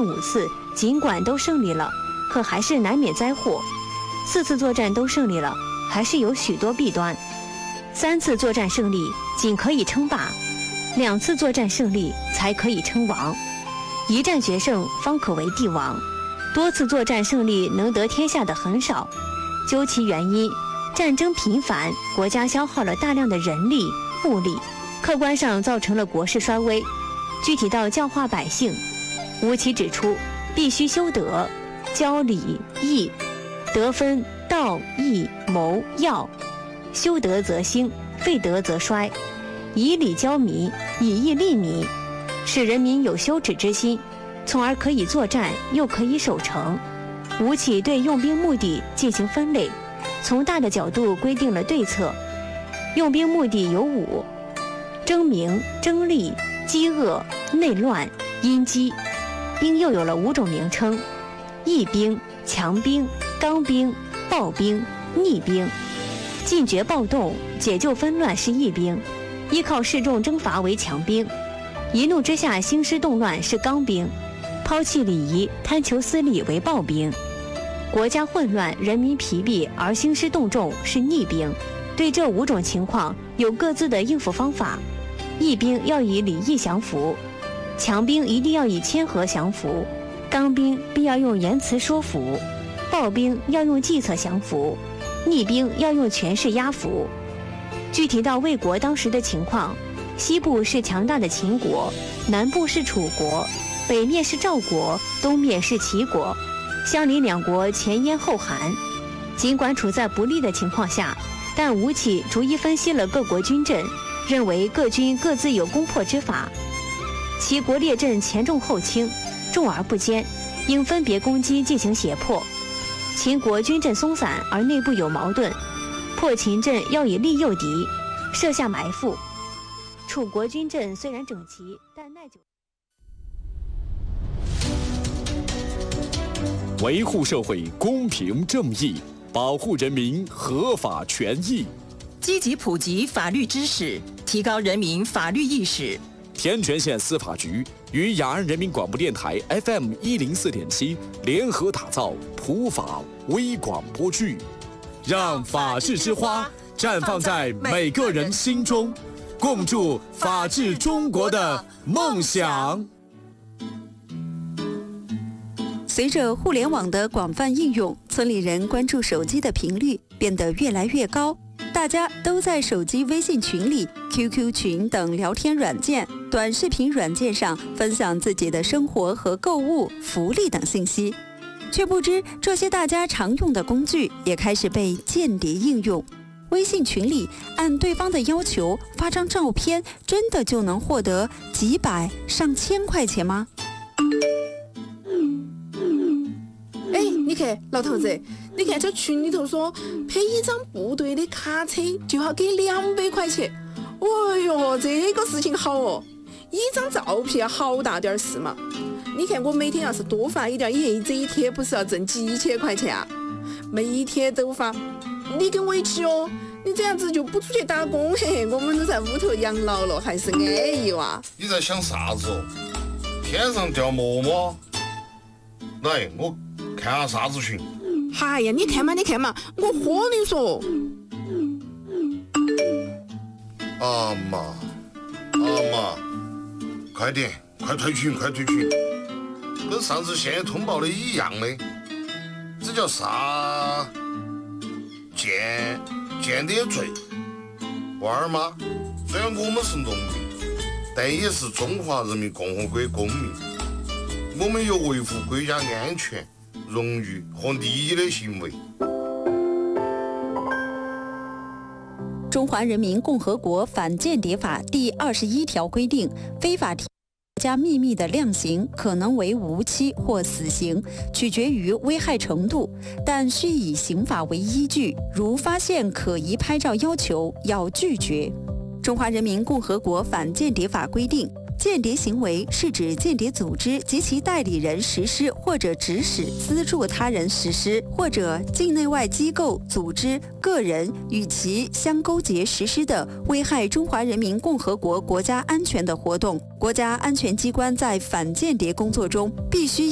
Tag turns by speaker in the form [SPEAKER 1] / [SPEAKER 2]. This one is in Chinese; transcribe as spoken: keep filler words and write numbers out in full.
[SPEAKER 1] 战五次，尽管都胜利了，可还是难免灾祸；四次作战都胜利了，还是有许多弊端；三次作战胜利仅可以称霸，两次作战胜利才可以称王。一战决胜方可为帝王，多次作战胜利能得天下的很少。究其原因，战争频繁，国家消耗了大量的人力物力，客观上造成了国势衰微。具体到教化百姓，吴起指出，必须修德，教礼义，德分道义谋要，修德则兴，废德则衰，以礼教民，以义利民，使人民有羞耻之心，从而可以作战，又可以守城。吴起对用兵目的进行分类，从大的角度规定了对策。用兵目的有五：争名、争利、饥饿、内乱、阴饥。兵又有了五种名称：义兵、强兵、刚兵、暴兵、逆兵。禁绝暴动、解救纷乱是义兵，依靠示众征伐为强兵，一怒之下兴师动乱是刚兵，抛弃礼仪、贪求私利为暴兵。国家混乱、人民疲弊而兴师动众是逆兵。对这五种情况有各自的应付方法。义兵要以礼义降服，强兵一定要以谦和降服，刚兵必要用言辞说服，暴兵要用计策降服，逆兵要用权势压服。具体到魏国当时的情况，西部是强大的秦国，南部是楚国，北面是赵国，东面是齐国，相邻两国前燕后韩。尽管处在不利的情况下，但吴起逐一分析了各国军阵，认为各军各自有攻破之法。齐国列阵前重后轻，重而不坚，应分别攻击进行胁迫。秦国军阵松散而内部有矛盾，破秦阵要以利诱敌，设下埋伏。楚国军阵虽然整齐，但耐久。
[SPEAKER 2] 维护社会公平正义，保护人民合法权益，
[SPEAKER 3] 积极普及法律知识，提高人民法律意识。
[SPEAKER 2] 天全县司法局与雅安人民广播电台 F M 一零四点七联合打造普法微广播剧，让法治之花绽放在每个人心中，共筑法治中国的梦想。
[SPEAKER 4] 随着互联网的广泛应用，村里人关注手机的频率变得越来越高，大家都在手机微信群里、Q Q 群等聊天软件、短视频软件上分享自己的生活和购物、福利等信息，却不知这些大家常用的工具也开始被间谍应用。微信群里按对方的要求发张照片，真的就能获得几百、上千块钱吗？
[SPEAKER 5] 哎，你看老头子，你看这群里头说配一张部队的卡车就要给两百块钱。哎呦，这个事情好哦，一张照片好大点事嘛。你看我每天要是多发一点，耶，这一天不是要挣几千块钱啊？每一天都发，你跟我一起哦。你这样子就不出去打工，嘿嘿，我们都在屋头养老了，还是安逸哇。
[SPEAKER 6] 你在想啥子哦？天上掉馍馍？来，我看下啥子群。
[SPEAKER 5] 哎呀，你看嘛，你看嘛，我和你说。
[SPEAKER 6] 阿妈，阿妈，快点，快退群，快退群，跟上次县通报的一样的，这叫啥？间间谍罪。娃儿妈，虽然我们是农民，但也是中华人民共和国公民，我们有维护国家安全、荣誉和利益的行为。
[SPEAKER 4] 中华人民共和国反间谍法第二十一条规定，非法提国家秘密的量刑可能为无期或死刑，取决于危害程度，但需以刑法为依据，如发现可疑拍照要求，要拒绝。中华人民共和国反间谍法规定，间谍行为是指间谍组织及其代理人实施或者指使、资助他人实施，或者境内外机构、组织、个人与其相勾结实施的危害中华人民共和国国家安全的活动。国家安全机关在反间谍工作中必须